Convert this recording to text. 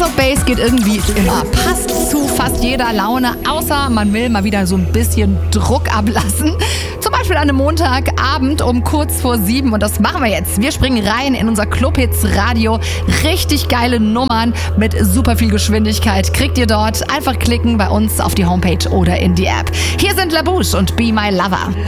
of Bass geht irgendwie immer. Passt zu fast jeder Laune, außer man will mal wieder so ein bisschen Druck ablassen. Zum Beispiel an einem Montagabend um kurz vor 7. Und das machen wir jetzt. Wir springen rein in unser Clubhits Radio. Richtig geile Nummern mit super viel Geschwindigkeit. Kriegt ihr dort. Einfach klicken bei uns auf die Homepage oder in die App. Hier sind La Bouche und Be My Lover.